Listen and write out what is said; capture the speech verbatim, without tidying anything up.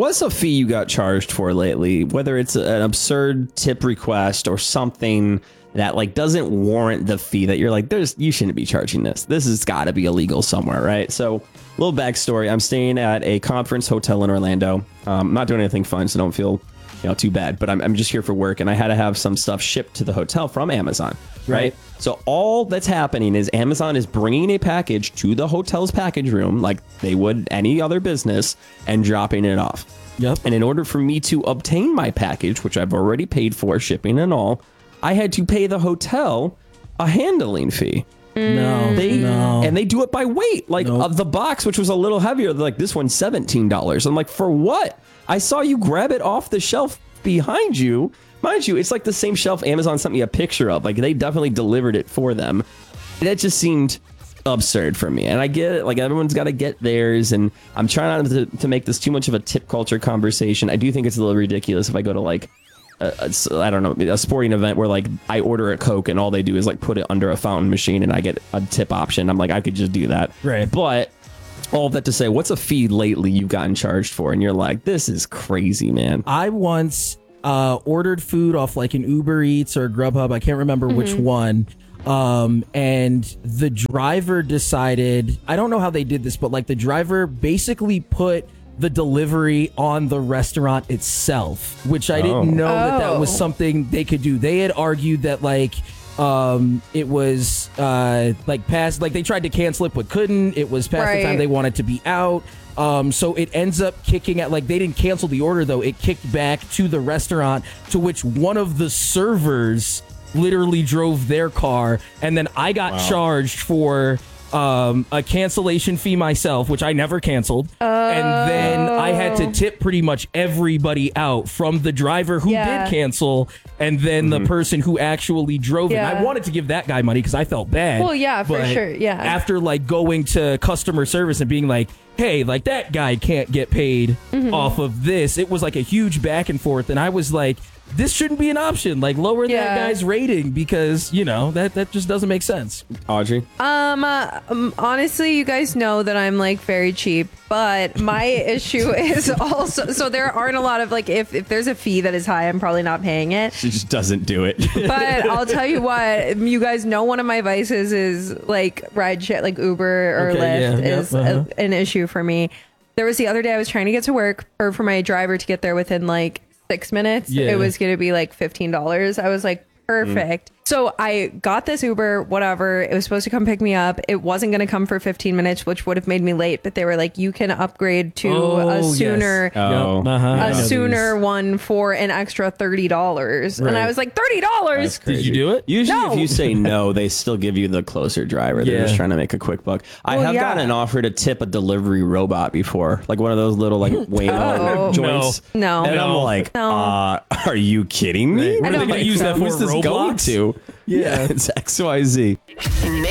what's a fee you got charged for lately? Whether it's an absurd tip request or something that like doesn't warrant the fee that you're like, there's you shouldn't be charging this. This has got to be illegal somewhere, right? So, little backstory: I'm staying at a conference hotel in Orlando. Um, I'm not doing anything fun, so don't feel you know too bad. But I'm I'm just here for work, and I had to have some stuff shipped to the hotel from Amazon, right? right? So all that's happening is Amazon is bringing a package to the hotel's package room, like they would any other business, and dropping it off. Yep. And in order for me to obtain my package, which I've already paid for, shipping and all, I had to pay the hotel a handling fee. No, they no. and they do it by weight. Like Nope. of the box, which was a little heavier, they're like this one's seventeen dollars. I'm like, for what? I saw you grab it off the shelf behind you. Mind you, it's like the same shelf Amazon sent me a picture of. Like they definitely delivered it for them. That just seemed absurd for me. And I get it. Like everyone's got to get theirs. And I'm trying not to, to make this too much of a tip culture conversation. I do think it's a little ridiculous if I go to like A, a, I don't know, a sporting event where like I order a Coke and all they do is like put it under a fountain machine and I get a tip option. I'm like, I could just do that. Right. But all of that to say, what's a fee lately you've gotten charged for? And you're like, this is crazy, man. I once uh, ordered food off like an Uber Eats or Grubhub. I can't remember mm-hmm. which one. Um, and the driver decided, I don't know how they did this, but like the driver basically put the delivery on the restaurant itself, which I didn't Oh. know that that was Oh. something they could do. They had argued that like um it was uh like past, like they tried to cancel it but couldn't. It was past the time Right. they wanted to be out. Um so it ends up kicking at, like they didn't cancel the order though, it kicked back to the restaurant, to which one of the servers literally drove their car, and then I got Wow. charged for um, a cancellation fee myself, which I never canceled. Oh. And then I had to tip pretty much everybody out, from the driver who Yeah. did cancel, and then the person who actually drove it. Yeah. I wanted to give that guy money because I felt bad. Well, yeah, for but sure, yeah. After like going to customer service and being like, hey, like that guy can't get paid Mm-hmm. off of this, it was like a huge back and forth. And I was like, this shouldn't be an option. Like, lower Yeah. that guy's rating, because, you know, that, that just doesn't make sense. Audrey? Um, uh, um, honestly, you guys know that I'm like very cheap, but my issue is also, so there aren't a lot of like, if, if there's a fee that is high, I'm probably not paying it. She just doesn't do it. But I'll tell you what, you guys know one of my vices is like ride share, like Uber or Okay, Lyft yeah, is yeah, uh-huh. a, an issue for me. There was the other day I was trying to get to work, or for my driver to get there within like six minutes. Yeah. It was going to be like fifteen dollars. I was like, perfect. Mm. So I got this Uber, whatever. It was supposed to come pick me up. It wasn't going to come for fifteen minutes, which would have made me late. But they were like, you can upgrade to Oh, a yes. sooner, Oh. Yep, uh-huh. I a know sooner these. one for an extra thirty dollars. And I Right. was like, thirty dollars? Did you do it? Usually, No. if you say no, they still give you the closer driver. They're Yeah. just trying to make a quick buck. I Well, have yeah. gotten an offer to tip a delivery robot before, like one of those little like Waymo Oh. joints. No. And I'm No. like, No. uh, are you kidding me? Right. What are they gonna Like, use that who's for, this going Roblox? to? Yeah, it's X Y Z.